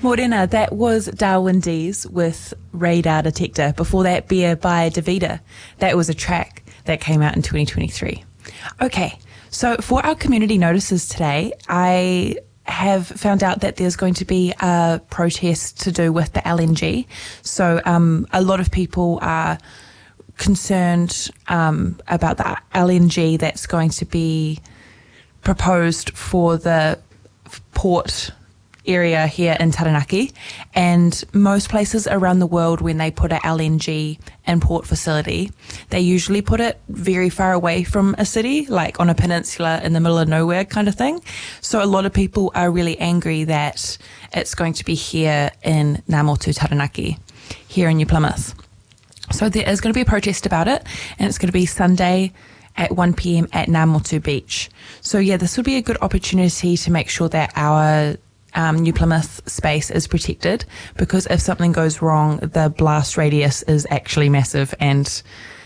Morena, that was Darwin Dees with Radar Detector. Before that, Beer by Davida. That was a track that came out in 2023. Okay, so for our community notices today, I have found out that there's going to be a protest to do with the LNG. So a lot of people are concerned about the LNG that's going to be proposed for the port area here in Taranaki, and most places around the world, when they put a LNG import facility, they usually put it very far away from a city, like on a peninsula in the middle of nowhere kind of thing. So a lot of people are really angry that it's going to be here in Ngā Motu Taranaki, here in New Plymouth. So there is going to be a protest about it, and it's going to be Sunday at 1 p.m. at Ngā Motu Beach. So yeah, this would be a good opportunity to make sure that our New Plymouth space is protected, because if something goes wrong, the blast radius is actually massive, and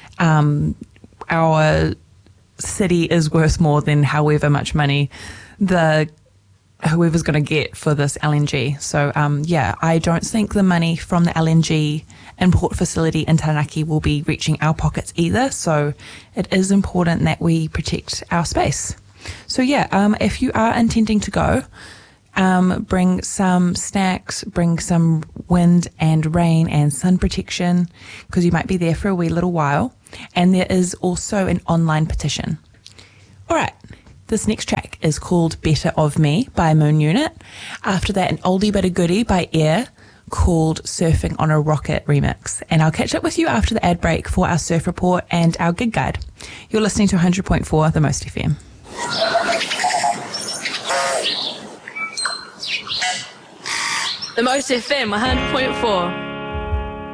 our city is worth more than however much money whoever's going to get for this LNG. So yeah, I don't think the money from the LNG import facility in Taranaki will be reaching our pockets either. So it is important that we protect our space. So yeah, if you are intending to go, bring some snacks, bring some wind and rain and sun protection, because you might be there for a wee little while. And there is also an online petition. All right, this next track is called Better of Me by Moon Unit. After that, an oldie but a goodie by Air called Surfing on a Rocket remix. And I'll catch up with you after the ad break for our surf report and our gig guide. You're listening to 100.4 The Most FM. The Most FM 100.4.